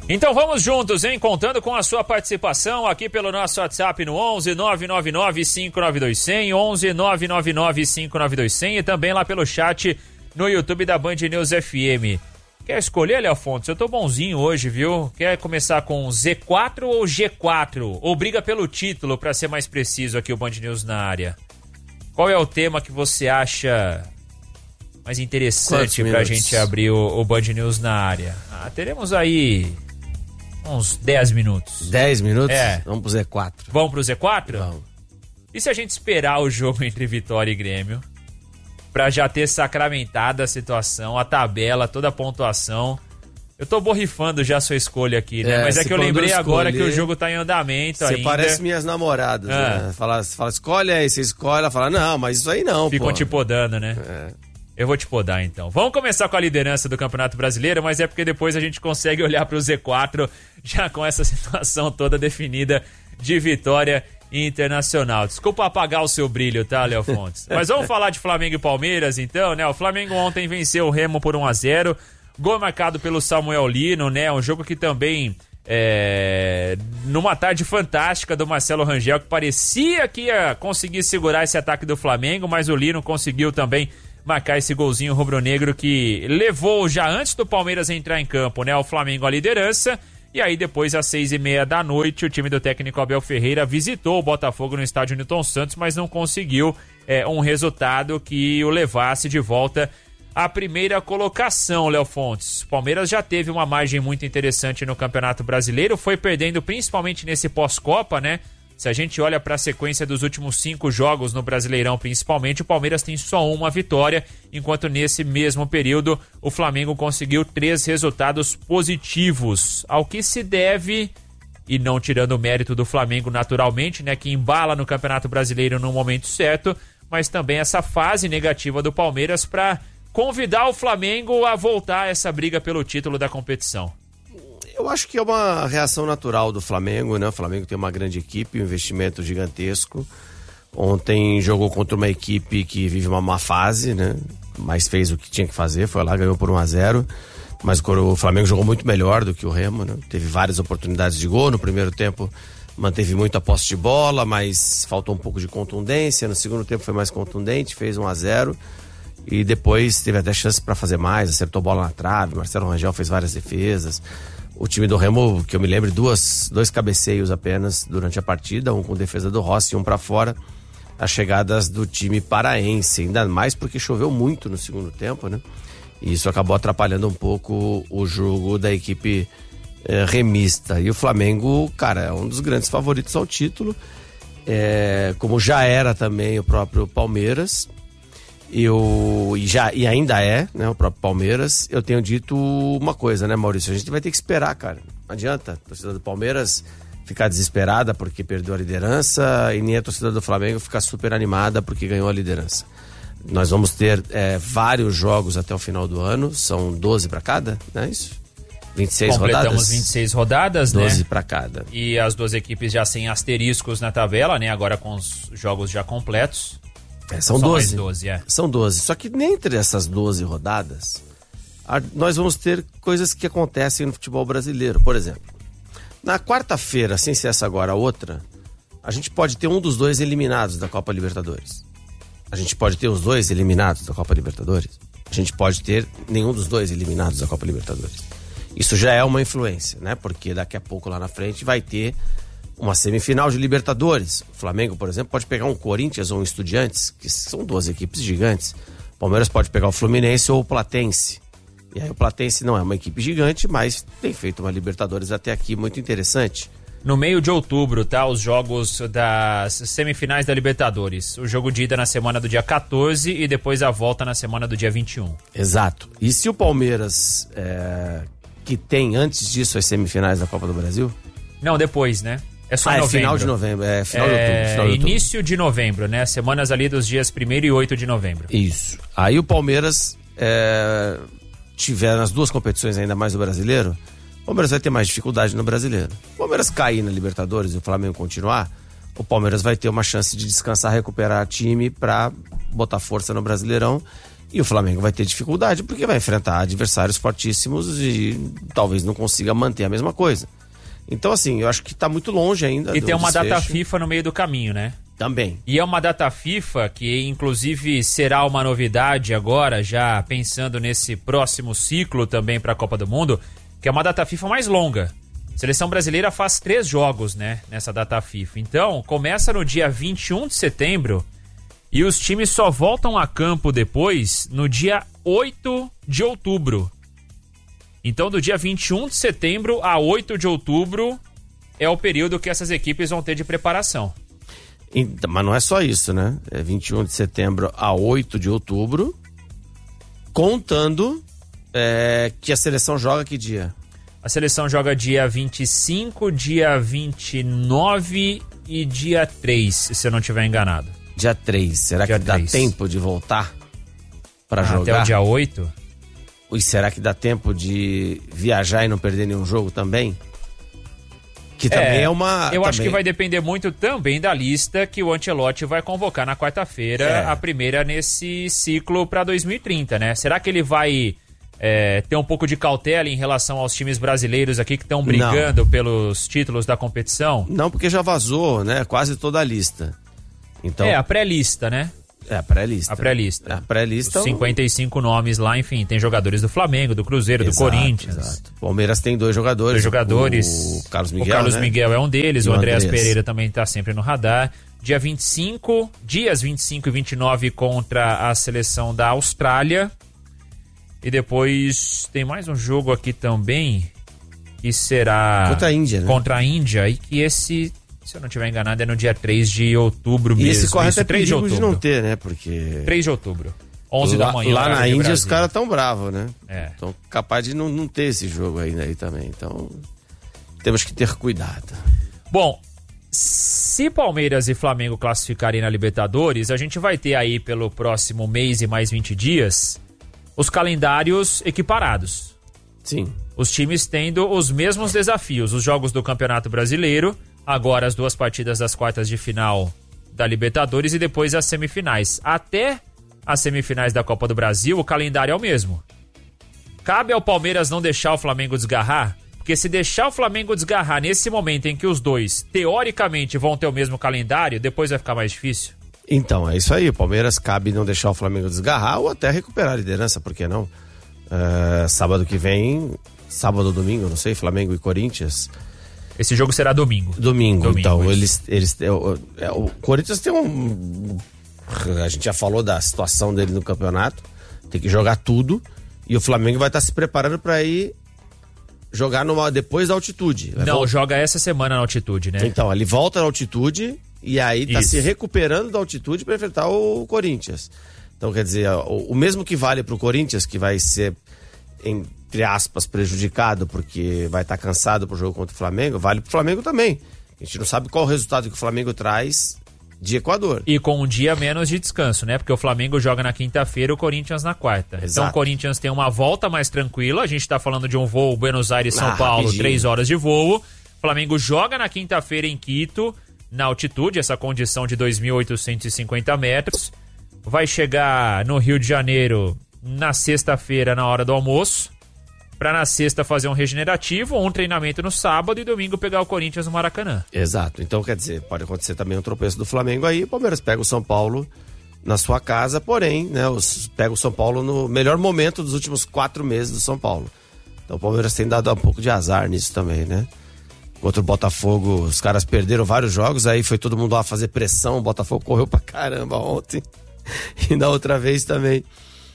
Então vamos juntos, hein? Contando com a sua participação aqui pelo nosso WhatsApp no 11 999 592 100, 11 999 592 100 e também lá pelo chat no YouTube da Band News FM. Quer escolher, Léo Fontes? Eu tô bonzinho hoje, viu? Quer começar com Z4 ou G4? Ou briga pelo título, pra ser mais preciso aqui o Band News na área? Qual é o tema que você acha mais interessante pra gente abrir o Band News na área? Teremos aí uns 10 minutos. 10 minutos? É. Vamos pro Z4. Vamos pro Z4? Vamos. E se a gente esperar o jogo entre Vitória e Grêmio, pra já ter sacramentado a situação, a tabela, toda a pontuação? Eu tô borrifando já a sua escolha aqui, né? Mas é que eu lembrei agora que o jogo tá em andamento ainda. Você parece minhas namoradas, né? Fala, escolhe aí, você escolhe, ela fala, não, mas isso aí não, Ficam te podando, né? Eu vou te podar, então. Vamos começar com a liderança do Campeonato Brasileiro, mas é porque depois a gente consegue olhar pro Z4 já com essa situação toda definida de Vitória Internacional. Desculpa apagar o seu brilho, tá, Léo Fontes? Mas vamos falar de Flamengo e Palmeiras, então, né? O Flamengo ontem venceu o Remo por 1-0. Gol marcado pelo Samuel Lino, né? Um jogo que também, numa tarde fantástica do Marcelo Rangel, que parecia que ia conseguir segurar esse ataque do Flamengo, mas o Lino conseguiu também marcar esse golzinho rubro-negro que levou já antes do Palmeiras entrar em campo, né? O Flamengo à liderança. E aí depois, às 6h30 da noite, o time do técnico Abel Ferreira visitou o Botafogo no estádio Newton Santos, mas não conseguiu um resultado que o levasse de volta à primeira colocação, Léo Fontes. O Palmeiras já teve uma margem muito interessante no Campeonato Brasileiro, foi perdendo principalmente nesse pós-Copa, né? Se a gente olha para a sequência dos últimos 5 jogos no Brasileirão, principalmente, o Palmeiras tem só uma vitória, enquanto nesse mesmo período o Flamengo conseguiu 3 resultados positivos, ao que se deve, e não tirando o mérito do Flamengo naturalmente, né, que embala no Campeonato Brasileiro no momento certo, mas também essa fase negativa do Palmeiras para convidar o Flamengo a voltar a essa briga pelo título da competição. Eu acho que é uma reação natural do Flamengo, né? O Flamengo tem uma grande equipe, um investimento gigantesco. Ontem jogou contra uma equipe que vive uma má fase, né? Mas fez o que tinha que fazer, foi lá, ganhou por 1-0. Mas o Flamengo jogou muito melhor do que o Remo, né? Teve várias oportunidades de gol. No primeiro tempo manteve muita posse de bola, mas faltou um pouco de contundência. No segundo tempo foi mais contundente, fez 1-0. E depois teve até chance para fazer mais, acertou bola na trave. Marcelo Rangel fez várias defesas. O time do Remo, que eu me lembro, dois cabeceios apenas durante a partida, um com defesa do Rossi e um para fora. As chegadas do time paraense, ainda mais porque choveu muito no segundo tempo, né? E isso acabou atrapalhando um pouco o jogo da equipe remista. E o Flamengo, cara, é um dos grandes favoritos ao título, como já era também o próprio Palmeiras. E ainda é, né, o próprio Palmeiras. Eu tenho dito uma coisa, né, Maurício? A gente vai ter que esperar, cara. Não adianta a torcida do Palmeiras ficar desesperada porque perdeu a liderança e nem a torcida do Flamengo ficar super animada porque ganhou a liderança. Nós vamos ter vários jogos até o final do ano, são 12 para cada, não é isso? 26 rodadas. Completamos 26 rodadas, 12 né? para cada. E as duas equipes já sem asteriscos na tabela, né? Agora com os jogos já completos. São 12. 12, São 12. Só que entre essas 12 rodadas, nós vamos ter coisas que acontecem no futebol brasileiro. Por exemplo, na quarta-feira, sem ser essa agora, a outra, a gente pode ter um dos dois eliminados da Copa Libertadores. A gente pode ter os dois eliminados da Copa Libertadores. A gente pode ter nenhum dos dois eliminados da Copa Libertadores. Isso já é uma influência, né? Porque daqui a pouco lá na frente vai ter uma semifinal de Libertadores. O Flamengo, por exemplo, pode pegar um Corinthians ou um Estudiantes, que são 2 equipes gigantes. O Palmeiras pode pegar o Fluminense ou o Platense. E aí o Platense não é uma equipe gigante, mas tem feito uma Libertadores até aqui muito interessante. No meio de outubro, tá? Os jogos das semifinais da Libertadores. O jogo de ida na semana do dia 14 e depois a volta na semana do dia 21. Exato. E se o Palmeiras, que tem antes disso as semifinais da Copa do Brasil? Não, depois, né? É só novembro. Final de novembro, final de outubro. Final de início de novembro, né? Semanas ali dos dias 1º e 8 de novembro. Isso. Aí o Palmeiras tiver nas duas competições, ainda mais o brasileiro, o Palmeiras vai ter mais dificuldade no brasileiro. O Palmeiras cair na Libertadores e o Flamengo continuar, o Palmeiras vai ter uma chance de descansar, recuperar time para botar força no Brasileirão E o Flamengo vai ter dificuldade porque vai enfrentar adversários fortíssimos e talvez não consiga manter a mesma coisa. Então, assim, eu acho que está muito longe ainda. E tem uma data FIFA no meio do caminho, né? Também. E é uma data FIFA que, inclusive, será uma novidade agora, já pensando nesse próximo ciclo também para a Copa do Mundo, que é uma data FIFA mais longa. A seleção brasileira faz 3 jogos, né, nessa data FIFA. Então, começa no dia 21 de setembro e os times só voltam a campo depois no dia 8 de outubro. Então, do dia 21 de setembro a 8 de outubro é o período que essas equipes vão ter de preparação. Mas não é só isso, né? É 21 de setembro a 8 de outubro, contando que a seleção joga que dia? A seleção joga dia 25, dia 29 e dia 3, se eu não estiver enganado. Dia 3. Será dia que dá 3. tempo de voltar para jogar? Até o dia 8? E será que dá tempo de viajar e não perder nenhum jogo também? Que também é uma... Eu acho que vai depender muito também da lista que o Ancelotti vai convocar na quarta-feira, a primeira nesse ciclo para 2030, né? Será que ele vai ter um pouco de cautela em relação aos times brasileiros aqui que estão brigando pelos títulos da competição? Não, porque já vazou, né? Quase toda a lista. Então... a pré-lista, né? É, a pré-lista. A pré-lista. A pré-lista. Os 55 nomes lá, enfim, tem jogadores do Flamengo, do Cruzeiro, do Corinthians. Exato. Palmeiras tem 2 jogadores. 2 jogadores. O Carlos Miguel. O Carlos Miguel é um deles, e o Andreas Pereira também está sempre no radar. Dias 25 e 29 contra a seleção da Austrália. E depois tem mais um jogo aqui também, que será... Contra a Índia, né? Contra a Índia, e que esse... Se eu não estiver enganado, é no dia 3 de outubro mesmo. E esse corre até 3 de outubro. de não ter, né? Porque... 3 de outubro. 11 da manhã. Lá na Índia os caras tão bravos, né? Então capaz de não ter esse jogo ainda aí também. Então temos que ter cuidado. Bom, se Palmeiras e Flamengo classificarem na Libertadores, a gente vai ter aí pelo próximo mês e mais 20 dias os calendários equiparados. Sim. Os times tendo os mesmos desafios. Os jogos do Campeonato Brasileiro... Agora as 2 partidas das quartas de final da Libertadores e depois as semifinais. Até as semifinais da Copa do Brasil, o calendário é o mesmo. Cabe ao Palmeiras não deixar o Flamengo desgarrar? Porque se deixar o Flamengo desgarrar nesse momento em que os dois, teoricamente, vão ter o mesmo calendário, depois vai ficar mais difícil? Então, é isso aí. O Palmeiras cabe não deixar o Flamengo desgarrar ou até recuperar a liderança, por que não? Sábado que vem, sábado ou domingo, não sei, Flamengo e Corinthians... Esse jogo será domingo. Domingo, então. O Corinthians tem a gente já falou da situação dele no campeonato. Tem que jogar tudo. E o Flamengo vai estar se preparando para ir jogar depois da altitude. Joga essa semana na altitude, né? Então, ele volta na altitude e aí tá se recuperando da altitude para enfrentar o Corinthians. Então, quer dizer, o mesmo que vale pro Corinthians, que vai ser, entre aspas, prejudicado porque vai estar cansado pro jogo contra o Flamengo, vale pro Flamengo também. A gente não sabe qual o resultado que o Flamengo traz de Equador. E com um dia menos de descanso, né? Porque o Flamengo joga na quinta-feira, o Corinthians na quarta. Exato. Então o Corinthians tem uma volta mais tranquila. A gente tá falando de um voo Buenos Aires-São Paulo, rapidinho. 3 horas de voo. O Flamengo joga na quinta-feira em Quito, na altitude, essa condição de 2.850 metros. Vai chegar no Rio de Janeiro na sexta-feira, na hora do almoço. Pra na sexta fazer um regenerativo, um treinamento no sábado e domingo pegar o Corinthians no Maracanã. Exato. Então, quer dizer, pode acontecer também um tropeço do Flamengo aí. O Palmeiras pega o São Paulo na sua casa, porém, né, pega o São Paulo no melhor momento dos últimos 4 meses do São Paulo. Então o Palmeiras tem dado um pouco de azar nisso também, né? Contra o Botafogo, os caras perderam vários jogos, aí foi todo mundo lá fazer pressão, o Botafogo correu pra caramba ontem. E da outra vez também,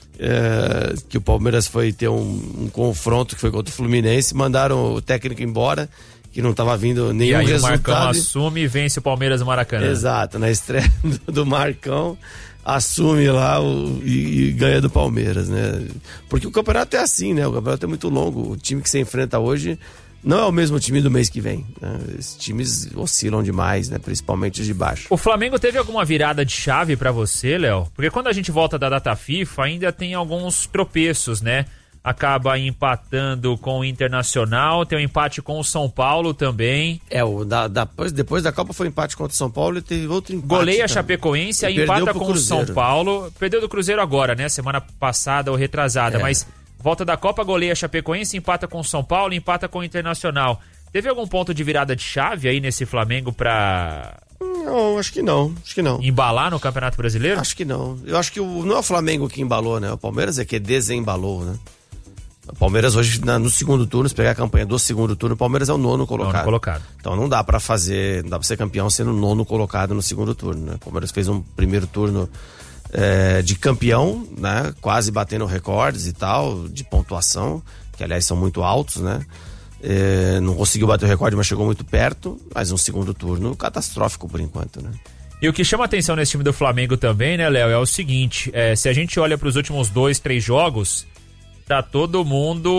que o Palmeiras foi ter um confronto que foi contra o Fluminense, mandaram o técnico embora, que não estava vindo nenhum resultado. E aí o Marcão assume e vence o Palmeiras no Maracanã. Exato, na estreia do Marcão, assume lá e ganha do Palmeiras, né? Porque o campeonato é assim, né? O campeonato é muito longo. O time que você enfrenta hoje não é o mesmo time do mês que vem, né? Esses times oscilam demais, né? Principalmente os de baixo. O Flamengo teve alguma virada de chave pra você, Léo? Porque quando a gente volta da data FIFA, ainda tem alguns tropeços, né? acaba empatando com o Internacional, tem um empate com o São Paulo também. Depois da Copa foi empate contra o São Paulo e teve outro empate. Goleia a Chapecoense, aí empata com o São Paulo. Perdeu do Cruzeiro agora, né? Semana passada ou retrasada, mas volta da Copa, goleia a Chapecoense, empata com o São Paulo, empata com o Internacional. Teve algum ponto de virada de chave aí nesse Flamengo pra... Não, acho que não. Embalar no Campeonato Brasileiro? Acho que não. Eu acho que não é o Flamengo que embalou, né? O Palmeiras é que desembalou, né? O Palmeiras hoje, no segundo turno, se pegar a campanha do segundo turno, o Palmeiras é o nono colocado. Então não dá pra ser campeão sendo o nono colocado no segundo turno, né? O Palmeiras fez um primeiro turno de campeão, né? Quase batendo recordes e tal, de pontuação, que aliás são muito altos, né? Não conseguiu bater o recorde, mas chegou muito perto, mas um segundo turno catastrófico por enquanto, né? E o que chama atenção nesse time do Flamengo também, né, Léo, é o seguinte, se a gente olha pros últimos 2-3 jogos, tá todo mundo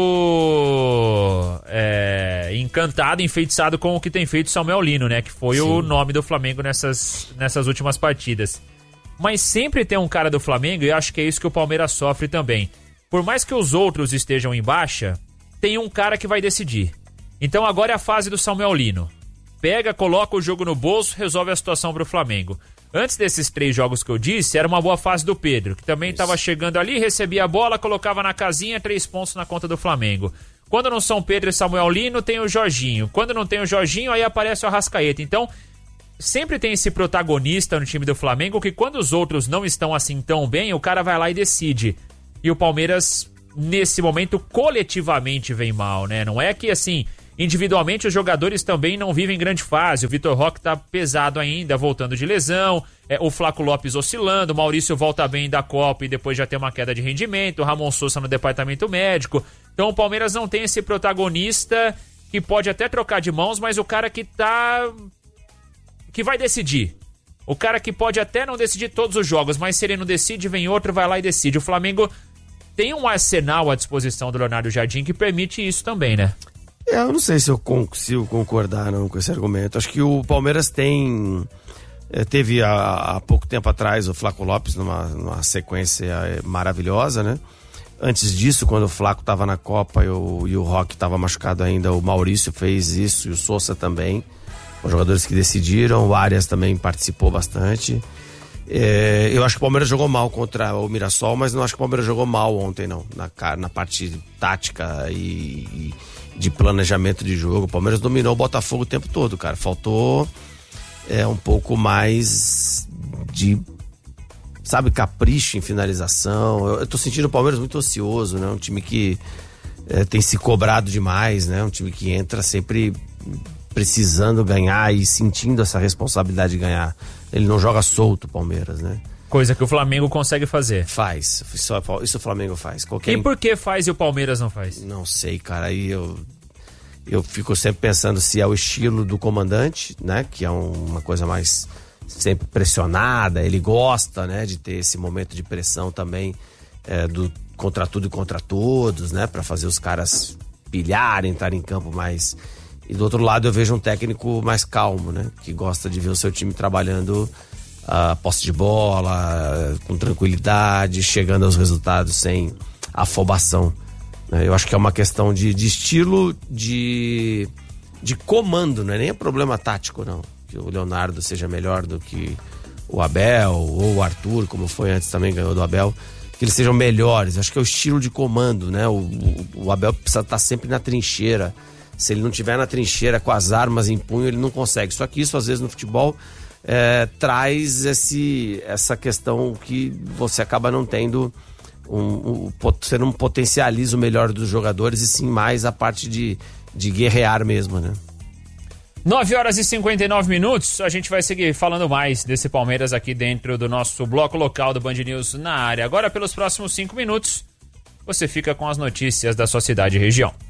encantado, enfeitiçado com o que tem feito Samuel Lino, né? Que foi o nome do Flamengo nessas últimas partidas. Mas sempre tem um cara do Flamengo, e eu acho que é isso que o Palmeiras sofre também. Por mais que os outros estejam em baixa, tem um cara que vai decidir. Então agora é a fase do Samuel Lino. Pega, coloca o jogo no bolso, resolve a situação pro Flamengo. Antes desses 3 jogos que eu disse, era uma boa fase do Pedro, que também estava chegando ali, recebia a bola, colocava na casinha, 3 pontos na conta do Flamengo. Quando não são Pedro e Samuel Lino, tem o Jorginho. Quando não tem o Jorginho, aí aparece o Arrascaeta. Então, sempre tem esse protagonista no time do Flamengo, que quando os outros não estão assim tão bem, o cara vai lá e decide. E o Palmeiras, nesse momento, coletivamente vem mal, né? Não é que, assim... Individualmente, os jogadores também não vivem grande fase. O Vitor Roque tá pesado ainda, voltando de lesão. O Flaco Lopes oscilando. O Maurício volta bem da Copa e depois já tem uma queda de rendimento. O Ramon Sousa no departamento médico. Então o Palmeiras não tem esse protagonista que pode até trocar de mãos, mas o cara que vai decidir. O cara que pode até não decidir todos os jogos, mas se ele não decide, vem outro, vai lá e decide. O Flamengo tem um arsenal à disposição do Leonardo Jardim que permite isso também, né? Eu não sei se eu consigo concordar não com esse argumento. Acho que o Palmeiras teve há pouco tempo atrás o Flaco Lopes numa sequência maravilhosa, né? Antes disso, quando o Flaco estava na Copa e o Roque estava machucado ainda, o Maurício fez isso e o Sousa também. Os jogadores que decidiram, o Arias também participou bastante. Eu acho que o Palmeiras jogou mal contra o Mirassol, mas não acho que o Palmeiras jogou mal ontem, não. Na parte tática e de planejamento de jogo. O Palmeiras dominou o Botafogo o tempo todo, cara. Faltou um pouco mais de, sabe, capricho em finalização. Eu tô sentindo o Palmeiras muito ocioso, né? Um time que tem se cobrado demais, né? Um time que entra sempre precisando ganhar e sentindo essa responsabilidade de ganhar. Ele não joga solto, o Palmeiras, né? Coisa que o Flamengo consegue fazer. Faz. Isso o Flamengo faz. E por que faz e o Palmeiras não faz? Não sei, cara. Aí eu fico sempre pensando se é o estilo do comandante, né? Que é uma coisa mais sempre pressionada. Ele gosta, né? De ter esse momento de pressão também do contra tudo e contra todos, né? Pra fazer os caras pilharem, entrar em campo mais... E do outro lado eu vejo um técnico mais calmo, né? Que gosta de ver o seu time trabalhando a posse de bola, com tranquilidade, chegando aos resultados sem afobação. Eu acho que é uma questão de estilo, de comando, não é nem problema tático, não. Que o Leonardo seja melhor do que o Abel, ou o Arthur, como foi antes também, ganhou do Abel, que eles sejam melhores. Acho que é o estilo de comando, né? O Abel precisa estar sempre na trincheira. Se ele não estiver na trincheira com as armas em punho, ele não consegue. Só que isso, às vezes, no futebol, traz essa questão que você acaba não tendo... Você não potencializa o melhor dos jogadores, e sim mais a parte de guerrear mesmo, né? 9h59, a gente vai seguir falando mais desse Palmeiras aqui dentro do nosso bloco local do Band News na área. Agora, pelos próximos 5 minutos, você fica com as notícias da sua cidade e região.